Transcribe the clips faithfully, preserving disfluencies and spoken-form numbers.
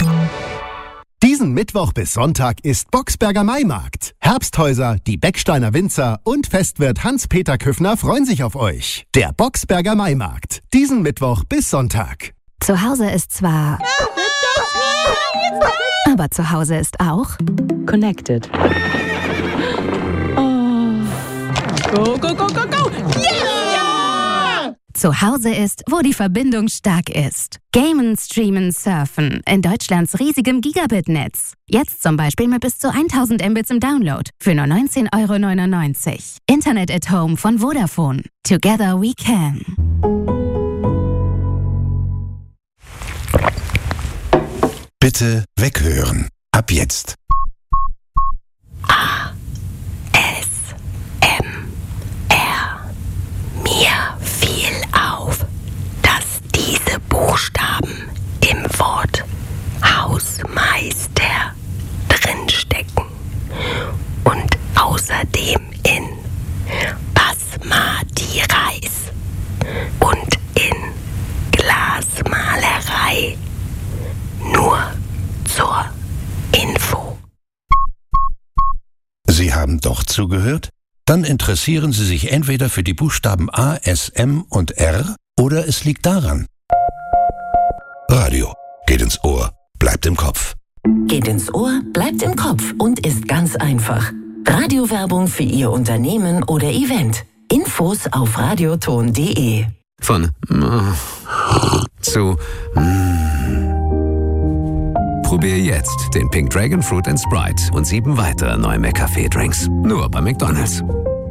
Diesen Mittwoch bis Sonntag ist Boxberger Maimarkt. Herbsthäuser, die Becksteiner Winzer und Festwirt Hans-Peter Küffner freuen sich auf euch. Der Boxberger Maimarkt. Diesen Mittwoch bis Sonntag. Zu Hause ist zwar... aber zu Hause ist auch... Connected. Oh. Go, go, go, go, go! Yeah! Zu Hause ist, wo die Verbindung stark ist. Gamen, Streamen, Surfen in Deutschlands riesigem Gigabit-Netz. Jetzt zum Beispiel mit bis zu tausend Mbits im Download für nur neunzehn Euro neunundneunzig. Internet at Home von Vodafone. Together we can. Bitte weghören. Ab jetzt. A. S. M. R. Mir fiel auf, dass diese Buchstaben im Wort Hausmeister drinstecken und außerdem in Basmati Reis und in Glasmalerei. Nur zur Info. Sie haben doch zugehört? Dann interessieren Sie sich entweder für die Buchstaben A, S, M und R oder es liegt daran. Radio geht ins Ohr, bleibt im Kopf. Geht ins Ohr, bleibt im Kopf und ist ganz einfach. Radiowerbung für Ihr Unternehmen oder Event. Infos auf radioton punkt de. Von mm, zu mm. Probier jetzt den Pink Dragon Fruit and Sprite und sieben weitere neue McCafé-Drinks. Nur bei McDonald's.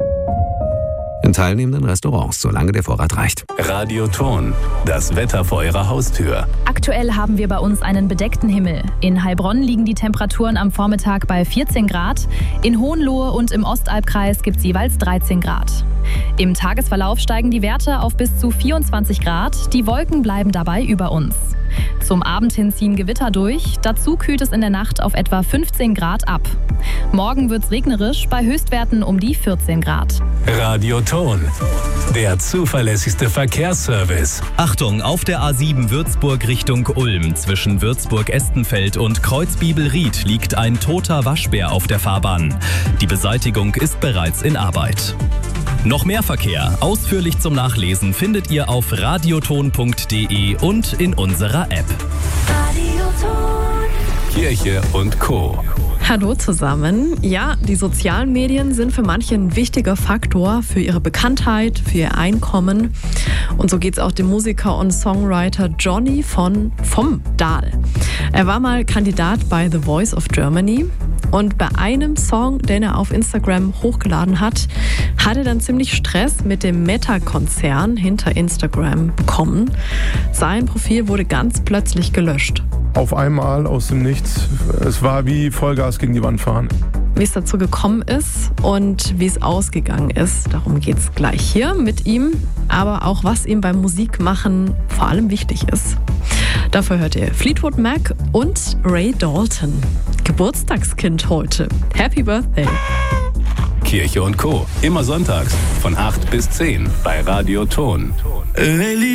In teilnehmenden Restaurants, solange der Vorrat reicht. Radioton, das Wetter vor Ihrer Haustür. Aktuell haben wir bei uns einen bedeckten Himmel. In Heilbronn liegen die Temperaturen am Vormittag bei vierzehn Grad. In Hohenlohe und im Ostalbkreis gibt es jeweils dreizehn Grad. Im Tagesverlauf steigen die Werte auf bis zu vierundzwanzig Grad. Die Wolken bleiben dabei über uns. Zum Abend hin ziehen Gewitter durch. Dazu kühlt es in der Nacht auf etwa fünfzehn Grad ab. Morgen wird es regnerisch, bei Höchstwerten um die vierzehn Grad. Radioton, der zuverlässigste Verkehrsservice. Achtung, auf der A sieben Würzburg Richtung Ulm. Zwischen Würzburg-Estenfeld und Kreuzbibelried liegt ein toter Waschbär auf der Fahrbahn. Die Beseitigung ist bereits in Arbeit. Noch mehr Verkehr, ausführlich zum Nachlesen, findet ihr auf radioton punkt de und in unserer App. Radioton. Kirche und Co. Hallo zusammen. Ja, die sozialen Medien sind für manche ein wichtiger Faktor für ihre Bekanntheit, für ihr Einkommen. Und so geht es auch dem Musiker und Songwriter Johnny von Vom Dahl. Er war mal Kandidat bei The Voice of Germany. Und bei einem Song, den er auf Instagram hochgeladen hat, hat er dann ziemlich Stress mit dem Meta-Konzern hinter Instagram bekommen. Sein Profil wurde ganz plötzlich gelöscht. Auf einmal aus dem Nichts. Es war wie Vollgas gegen die Wand fahren. Wie es dazu gekommen ist und wie es ausgegangen ist, darum geht es gleich hier mit ihm. Aber auch was ihm beim Musikmachen vor allem wichtig ist. Dafür hört ihr Fleetwood Mac und Ray Dalton. Geburtstagskind heute. Happy Birthday. Kirche und Co. Immer sonntags von acht bis zehn bei Radioton.